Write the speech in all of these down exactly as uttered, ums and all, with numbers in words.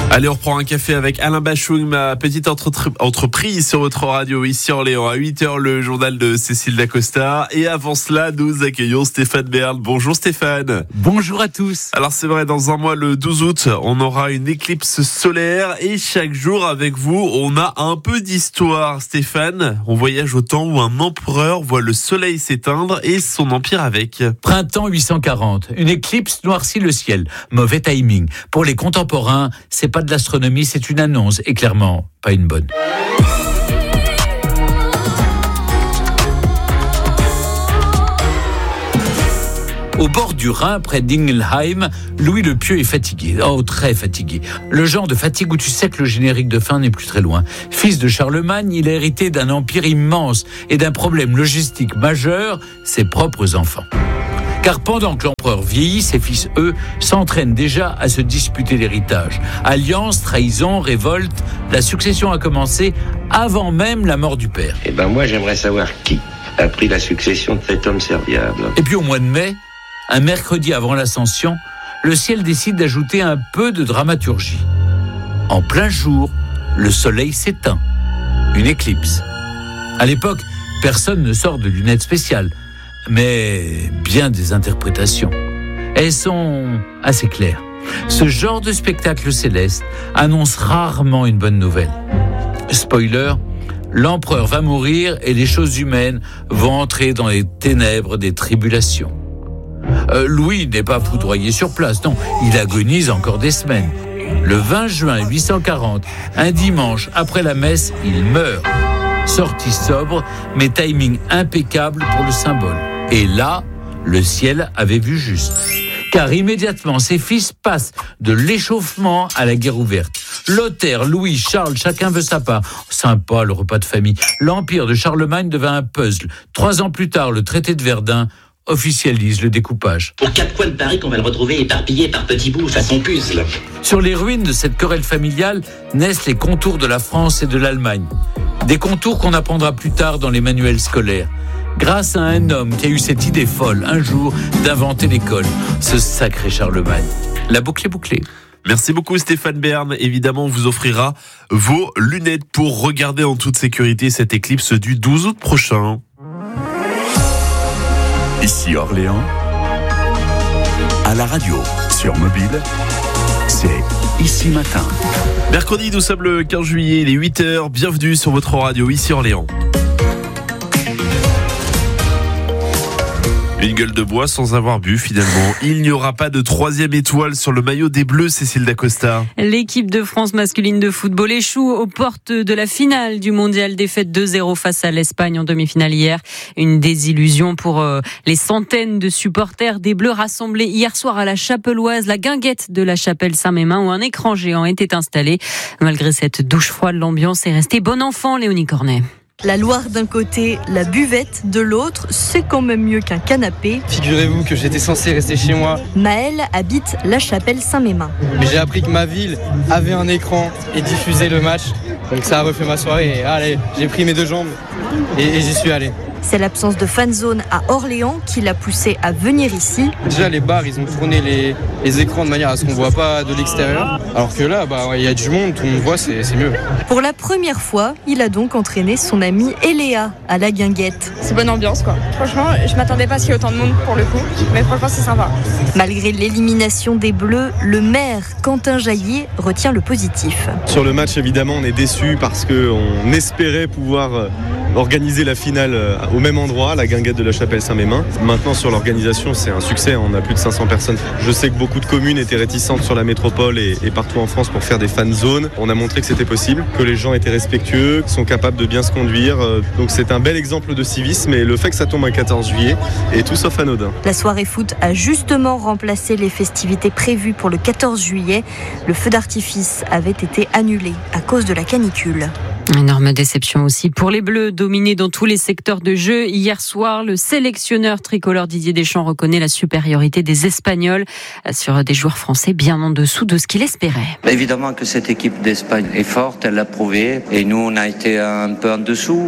Allez, on reprend un café avec Alain Bachung, ma petite entre- entreprise sur votre radio ici en Orléans. À huit heures, le journal de Cécile Dacosta. Et avant cela, nous accueillons Stéphane Bern. Bonjour Stéphane. Bonjour à tous. Alors c'est vrai, dans un mois, le douze août, on aura une éclipse solaire. Et chaque jour, avec vous, on a un peu d'histoire. Stéphane, on voyage au temps où un empereur voit le soleil s'éteindre et son empire avec. Printemps huit cent quarante. Une éclipse noircit le ciel. Mauvais timing. Pour les contemporains, c'est pas de l'astronomie, c'est une annonce, et clairement, pas une bonne. Au bord du Rhin, près d'Ingelheim, Louis le Pieux est fatigué. Oh, très fatigué. Le genre de fatigue où tu sais que le générique de fin n'est plus très loin. Fils de Charlemagne, il a hérité d'un empire immense et d'un problème logistique majeur, ses propres enfants. Car pendant que l'empereur vieillit, ses fils, eux, s'entraînent déjà à se disputer l'héritage. Alliance, trahison, révolte, la succession a commencé avant même la mort du père. Eh ben moi, j'aimerais savoir qui a pris la succession de cet homme serviable. Et puis au mois de mai, un mercredi avant l'Ascension, le ciel décide d'ajouter un peu de dramaturgie. En plein jour, le soleil s'éteint. Une éclipse. À l'époque, personne ne sort de lunettes spéciales. Mais bien des interprétations. Elles sont assez claires. Ce genre de spectacle céleste annonce rarement une bonne nouvelle. Spoiler, l'empereur va mourir et les choses humaines vont entrer dans les ténèbres des tribulations. Euh, Louis n'est pas foudroyé sur place, non, il agonise encore des semaines. Le vingt juin huit cent quarante, un dimanche après la messe, il meurt. Sortie sobre, mais timing impeccable pour le symbole. Et là, le ciel avait vu juste. Car immédiatement, ses fils passent de l'échauffement à la guerre ouverte. Lothaire, Louis, Charles, chacun veut sa part. Sympa, le repas de famille. L'empire de Charlemagne devint un puzzle. Trois ans plus tard, le traité de Verdun officialise le découpage. Aux quatre coins de Paris qu'on va le retrouver éparpillé par petits bouts façon puzzle. Sur les ruines de cette querelle familiale naissent les contours de la France et de l'Allemagne. Des contours qu'on apprendra plus tard dans les manuels scolaires. Grâce à un homme qui a eu cette idée folle, un jour, d'inventer l'école. Ce sacré Charlemagne. La boucle est bouclée. Merci beaucoup Stéphane Bern. Évidemment, on vous offrira vos lunettes pour regarder en toute sécurité cette éclipse du douze août prochain. Ici Orléans, à la radio, sur mobile, c'est Ici Matin. Mercredi, nous sommes le quinze juillet, il est huit heures. Bienvenue sur votre radio, ici Orléans. Une gueule de bois sans avoir bu finalement. Il n'y aura pas de troisième étoile sur le maillot des Bleus, Cécile Dacosta. L'équipe de France masculine de football échoue aux portes de la finale du mondial, défaite deux zéro face à l'Espagne en demi-finale hier. Une désillusion pour euh, les centaines de supporters des Bleus rassemblés hier soir à la Chapelloise, la guinguette de la chapelle Saint-Mémin où un écran géant était installé. Malgré cette douche froide, l'ambiance est restée bon enfant, Léonie Cornet. La Loire d'un côté, la buvette de l'autre, c'est quand même mieux qu'un canapé. Figurez-vous que j'étais censé rester chez moi. Maël habite la chapelle Saint-Mémin. Mais j'ai appris que ma ville avait un écran et diffusait le match. Donc ça a refait ma soirée et allez, j'ai pris mes deux jambes et, et j'y suis allé. C'est l'absence de fan zone à Orléans qui l'a poussé à venir ici. Déjà les bars, ils ont tourné les, les écrans de manière à ce qu'on ne voit pas de l'extérieur. Alors que là, bah, y a du monde, tout le monde voit, c'est, c'est mieux. Pour la première fois, il a donc entraîné son amie Eléa à la guinguette. C'est bonne ambiance quoi. Franchement, je m'attendais pas à ce qu'il y ait autant de monde pour le coup. Mais franchement, c'est sympa. Malgré l'élimination des Bleus, le maire Quentin Jaillier retient le positif. Sur le match, évidemment, on est déçus parce qu'on espérait pouvoir organiser la finale au même endroit, la guinguette de la chapelle Saint-Mémin. Maintenant, sur l'organisation, c'est un succès. On a plus de cinq cents personnes. Je sais que beaucoup de communes étaient réticentes sur la métropole et, et partout en France pour faire des fan zones. On a montré que c'était possible, que les gens étaient respectueux, sont capables de bien se conduire. Donc c'est un bel exemple de civisme et le fait que ça tombe un quatorze juillet est tout sauf anodin. La soirée foot a justement remplacé les festivités prévues pour le quatorze juillet. Le feu d'artifice avait été annulé à cause de la canicule. Énorme déception aussi pour les Bleus, dominés dans tous les secteurs de jeu. Hier soir, le sélectionneur tricolore Didier Deschamps reconnaît la supériorité des Espagnols sur des joueurs français bien en dessous de ce qu'il espérait. Évidemment que cette équipe d'Espagne est forte, elle l'a prouvé. Et nous, on a été un peu en dessous.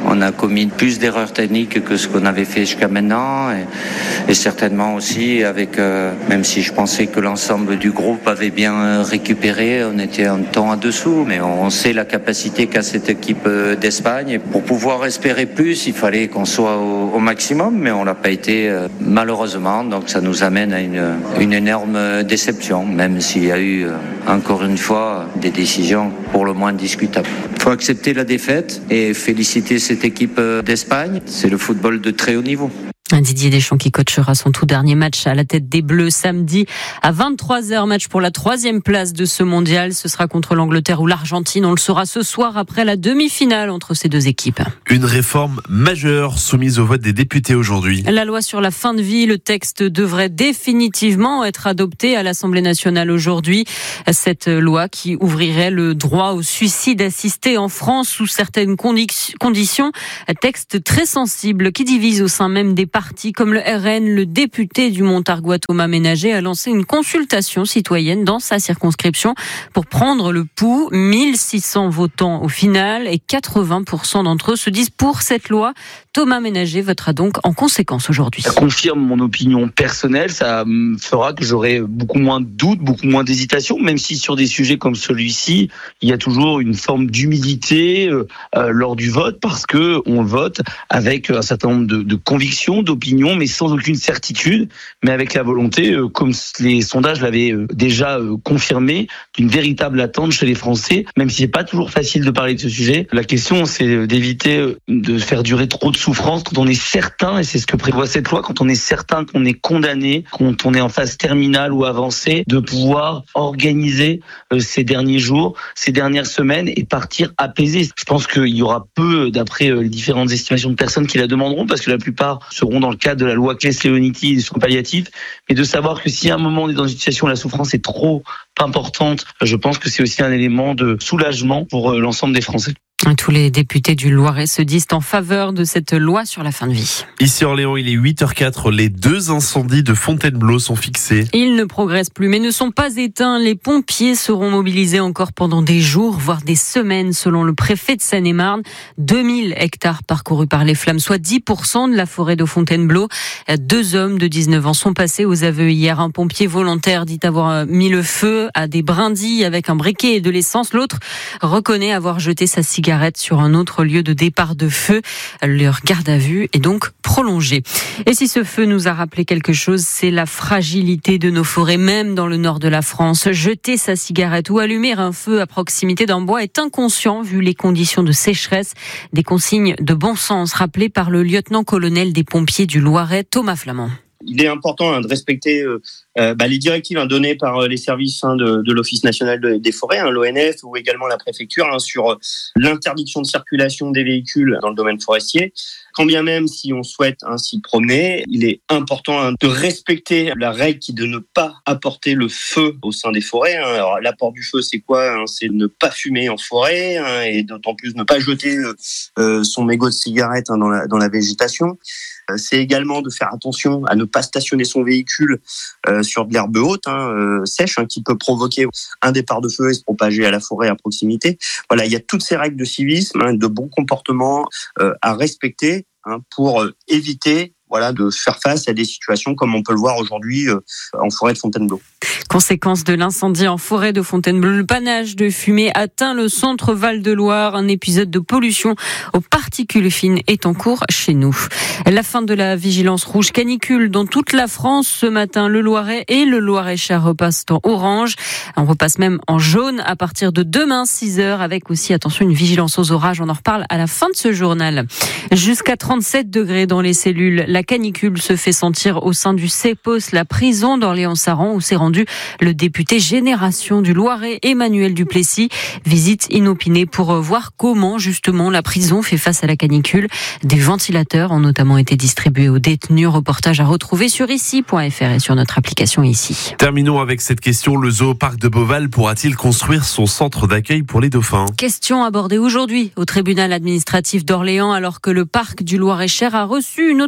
On a commis plus d'erreurs techniques que ce qu'on avait fait jusqu'à maintenant et, et certainement aussi avec, euh, même si je pensais que l'ensemble du groupe avait bien récupéré, on était un temps en dessous, mais on sait la capacité qu'a cette équipe d'Espagne. Et pour pouvoir espérer plus, il fallait qu'on soit au, au maximum, mais on l'a pas été euh, malheureusement, donc ça nous amène à une, une énorme déception, même s'il y a eu euh, encore une fois des décisions pour le moins discutables. Il faut accepter la défaite et féliciter cette équipe d'Espagne. C'est le football de très haut niveau. Didier Deschamps qui coachera son tout dernier match à la tête des Bleus samedi à vingt-trois heures. Match pour la troisième place de ce mondial. Ce sera contre l'Angleterre ou l'Argentine. On le saura ce soir après la demi-finale entre ces deux équipes. Une réforme majeure soumise au vote des députés aujourd'hui. La loi sur la fin de vie, le texte devrait définitivement être adopté à l'Assemblée nationale aujourd'hui. Cette loi qui ouvrirait le droit au suicide assisté en France sous certaines condi- conditions. Un texte très sensible qui divise au sein même des partis comme le R N. Le député du Montargois Thomas Ménager a lancé une consultation citoyenne dans sa circonscription pour prendre le pouls. mille six cents votants au final et quatre-vingts pour cent d'entre eux se disent pour cette loi. Thomas Ménager votera donc en conséquence aujourd'hui. Ça confirme mon opinion personnelle, ça fera que j'aurai beaucoup moins de doutes, beaucoup moins d'hésitation, même si sur des sujets comme celui-ci, il y a toujours une forme d'humilité euh, euh, lors du vote parce que on vote avec un certain nombre de, de convictions, d'opinions, mais sans aucune certitude, mais avec la volonté, euh, comme les sondages l'avaient euh, déjà euh, confirmé, d'une véritable attente chez les Français, même si c'est pas toujours facile de parler de ce sujet. La question, c'est d'éviter de faire durer trop de souffrance quand on est certain, et c'est ce que prévoit cette loi, quand on est certain qu'on est condamné, quand on est en phase terminale ou avancée, de pouvoir organiser euh, ces derniers jours, ces dernières semaines et partir apaisé. Je pense qu'il y aura peu, d'après euh, les différentes estimations de personnes qui la demanderont, parce que la plupart seront dans le cadre de la loi Claes-Leonetti et des soins palliatifs, mais de savoir que si à un moment on est dans une situation où la souffrance est trop importante, je pense que c'est aussi un élément de soulagement pour euh, l'ensemble des Français. Tous les députés du Loiret se disent en faveur de cette loi sur la fin de vie. Ici Orléans, il est huit heures quatre. Les deux incendies de Fontainebleau sont fixés. Ils ne progressent plus mais ne sont pas éteints. Les pompiers seront mobilisés encore pendant des jours, voire des semaines, selon le préfet de Seine-et-Marne. deux mille hectares parcourus par les flammes, soit dix pour cent de la forêt de Fontainebleau. Deux hommes de dix-neuf ans sont passés aux aveux hier. Un pompier volontaire dit avoir mis le feu à des brindilles avec un briquet et de l'essence. L'autre reconnaît avoir jeté sa cigarette sur un autre lieu de départ de feu. Leur garde à vue est donc prolongée. Et si ce feu nous a rappelé quelque chose, c'est la fragilité de nos forêts, même dans le nord de la France. Jeter sa cigarette ou allumer un feu à proximité d'un bois est inconscient vu les conditions de sécheresse. Des consignes de bon sens rappelées par le lieutenant-colonel des pompiers du Loiret, Thomas Flamand. Il est important hein, de respecter euh, euh, bah, les directives hein, données par euh, les services hein, de, de l'Office national de, des forêts, hein, l'O N F ou également la préfecture hein, sur euh, l'interdiction de circulation des véhicules dans le domaine forestier. Quand bien même si on souhaite hein, s'y promener, il est important hein, de respecter la règle qui est de ne pas apporter le feu au sein des forêts. Hein. Alors, l'apport du feu, c'est quoi hein? C'est ne pas fumer en forêt hein, et d'autant plus ne pas jeter euh, son mégot de cigarette hein, dans, la, dans la végétation. C'est également de faire attention à ne pas stationner son véhicule euh, sur de l'herbe haute, hein, euh, sèche, hein, qui peut provoquer un départ de feu et se propager à la forêt à proximité. Voilà, il y a toutes ces règles de civisme, hein, de bon comportement euh, à respecter hein, pour euh, éviter voilà, de faire face à des situations comme on peut le voir aujourd'hui euh, en forêt de Fontainebleau. Conséquence de l'incendie en forêt de Fontainebleau, le panache de fumée atteint le centre Val-de-Loire. Un épisode de pollution aux particules fines est en cours chez nous. La fin de la vigilance rouge canicule dans toute la France ce matin. Le Loiret et le Loiret-Cher repassent en orange. On repasse même en jaune à partir de demain six heures avec aussi, attention, une vigilance aux orages. On en reparle à la fin de ce journal. Jusqu'à trente-sept degrés dans les cellules. La canicule se fait sentir au sein du CEPOS, la prison d'Orléans-Saran, où s'est rendu le député Génération du Loiret, Emmanuel Duplessis. Visite inopinée pour voir comment justement la prison fait face à la canicule. Des ventilateurs ont notamment été distribués aux détenus. Reportage à retrouver sur ici point f r et sur notre application ici. Terminons avec cette question. Le Zooparc de Beauval pourra-t-il construire son centre d'accueil pour les dauphins ? Question abordée aujourd'hui au tribunal administratif d'Orléans alors que le parc du Loiret-Cher a reçu une autorisation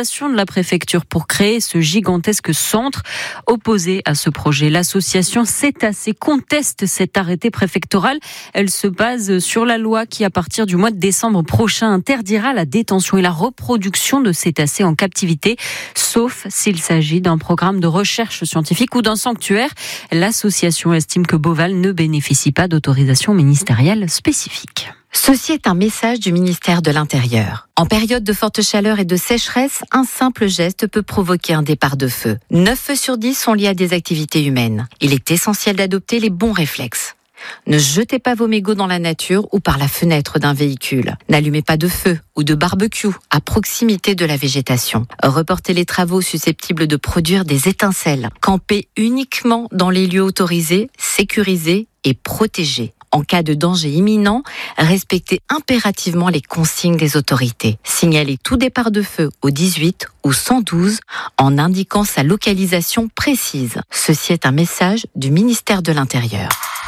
l'autorisation de la préfecture pour créer ce gigantesque centre. Opposée à ce projet, l'association Cétacés conteste cet arrêté préfectoral. Elle se base sur la loi qui, à partir du mois de décembre prochain, interdira la détention et la reproduction de cétacés en captivité, sauf s'il s'agit d'un programme de recherche scientifique ou d'un sanctuaire. L'association estime que Beauval ne bénéficie pas d'autorisation ministérielle spécifique. Ceci est un message du ministère de l'Intérieur. En période de forte chaleur et de sécheresse, un simple geste peut provoquer un départ de feu. neuf feux sur dix sont liés à des activités humaines. Il est essentiel d'adopter les bons réflexes. Ne jetez pas vos mégots dans la nature ou par la fenêtre d'un véhicule. N'allumez pas de feu ou de barbecue à proximité de la végétation. Reportez les travaux susceptibles de produire des étincelles. Campez uniquement dans les lieux autorisés, sécurisés et protégés. En cas de danger imminent, respectez impérativement les consignes des autorités. Signalez tout départ de feu au dix-huit ou cent douze en indiquant sa localisation précise. Ceci est un message du ministère de l'Intérieur.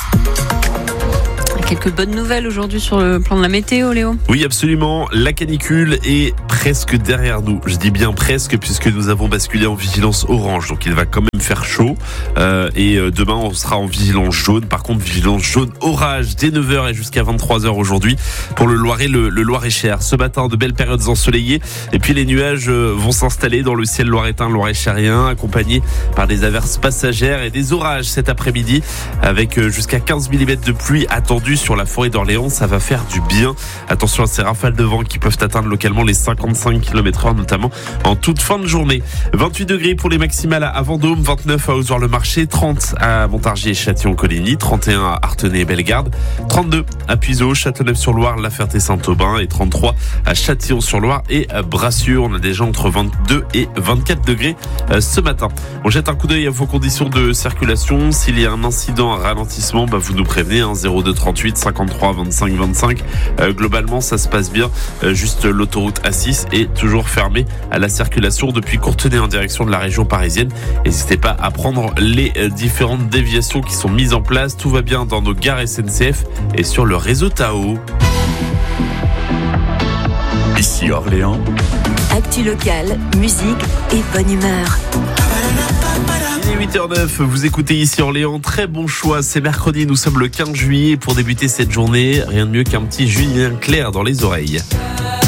Quelques bonnes nouvelles aujourd'hui sur le plan de la météo, Léo. Oui, absolument. La canicule est presque derrière nous. Je dis bien presque puisque nous avons basculé en vigilance orange. Donc il va quand même faire chaud. Euh, et demain, on sera en vigilance jaune. Par contre, vigilance jaune orage dès neuf heures et jusqu'à vingt-trois heures aujourd'hui pour le Loiret, le, le Loir-et-Cher. Ce matin, de belles périodes ensoleillées. Et puis les nuages vont s'installer dans le ciel loiretain, loir-et-cherien, accompagnés par des averses passagères et des orages cet après-midi avec jusqu'à quinze millimètres de pluie attendue sur la forêt d'Orléans. Ça va faire du bien. Attention à ces rafales de vent qui peuvent atteindre localement les cinquante-cinq kilomètres heure, notamment en toute fin de journée. vingt-huit degrés pour les maximales à Vendôme, vingt-neuf à Ozoir-le-Marché, trente à Montargis et Châtillon-Coligny, trente et un à Artenay et Bellegarde, trente-deux à Puiseaux, Châteauneuf-sur-Loire, La Ferté-Saint-Aubin et trente-trois à Châtillon-sur-Loire et à Brassieux. On a déjà entre vingt-deux et vingt-quatre degrés ce matin. On jette un coup d'œil à vos conditions de circulation. S'il y a un incident, un ralentissement, bah vous nous prévenez, hein, zéro deux trente-huit cinquante-trois vingt-cinq vingt-cinq. Euh, globalement, ça se passe bien. Euh, juste l'autoroute A six est toujours fermée à la circulation depuis Courtenay en direction de la région parisienne. N'hésitez pas à prendre les euh, différentes déviations qui sont mises en place. Tout va bien dans nos gares S N C F et sur le réseau Tao. Ici Orléans. Actu locale, musique et bonne humeur. Il est huit heures neuf, vous écoutez Ici Orléans, très bon choix, c'est mercredi, nous sommes le quinze juillet. Pour débuter cette journée, rien de mieux qu'un petit Julien Clerc dans les oreilles.